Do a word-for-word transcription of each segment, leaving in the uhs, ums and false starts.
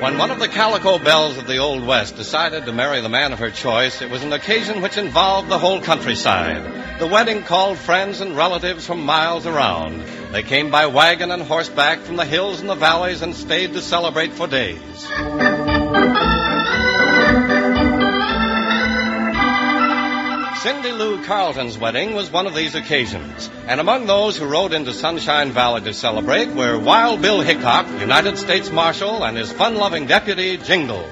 When one of the calico belles of the Old West decided to marry the man of her choice, it was an occasion which involved the whole countryside. The wedding called friends and relatives from miles around. They came by wagon and horseback from the hills and the valleys and stayed to celebrate for days. Cindy Lou Carleton's wedding was one of these occasions, and among those who rode into Sunshine Valley to celebrate were Wild Bill Hickok, United States Marshal, and his fun-loving deputy, Jingles.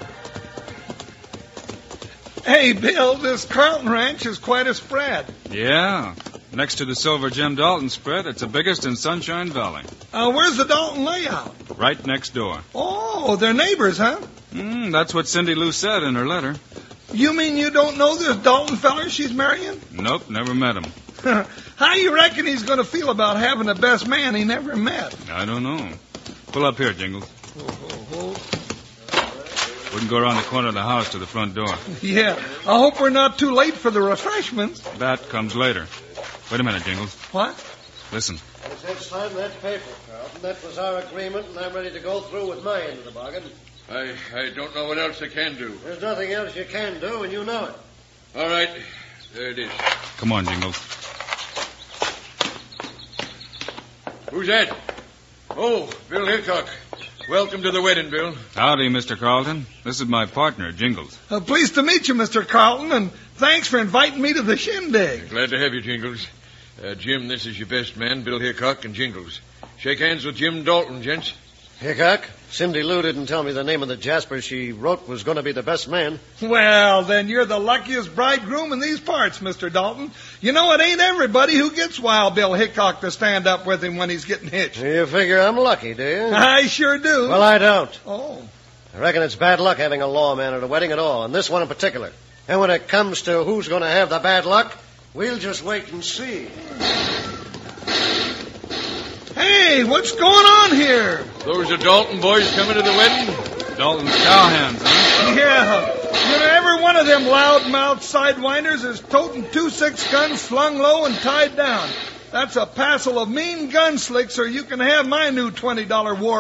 Hey, Bill, this Carleton Ranch is quite a spread. Yeah. Next to the Silver Jim Dalton spread, it's the biggest in Sunshine Valley. Uh, where's the Dalton layout? Right next door. Oh, they're neighbors, huh? Mm, that's what Cindy Lou said in her letter. You mean you don't know this Dalton feller she's marrying? Nope, never met him. How you reckon he's going to feel about having the best man he never met? I don't know. Pull up here, Jingles. Oh, oh, oh. We can go around the corner of the house to the front door. Yeah, I hope we're not too late for the refreshments. That comes later. Wait a minute, Jingles. What? Listen. I said sign that paper, Carlton. That was our agreement, and I'm ready to go through with my end of the bargain. I, I don't know what else I can do. There's nothing else you can do, and you know it. All right. There it is. Come on, Jingles. Who's that? Oh, Bill Hickok. Welcome to the wedding, Bill. Howdy, Mister Carleton. This is my partner, Jingles. Uh, pleased to meet you, Mister Carleton, and thanks for inviting me to the shindig. Glad to have you, Jingles. Uh, Jim, this is your best man, Bill Hickok, and Jingles. Shake hands with Jim Dalton, gents. Hickok, Cindy Lou didn't tell me the name of the Jasper she wrote was going to be the best man. Well, then you're the luckiest bridegroom in these parts, Mister Dalton. You know, it ain't everybody who gets Wild Bill Hickok to stand up with him when he's getting hitched. You figure I'm lucky, do you? I sure do. Well, I don't. Oh. I reckon it's bad luck having a lawman at a wedding at all, and this one in particular. And when it comes to who's going to have the bad luck, we'll just wait and see. Hey, what's going on here? Those are Dalton boys coming to the wedding? Dalton's cowhands, huh? Yeah. You know, every one of them loud-mouthed sidewinders is toting two six guns slung low and tied down. That's a passel of mean gun slicks, or you can have my new twenty dollar war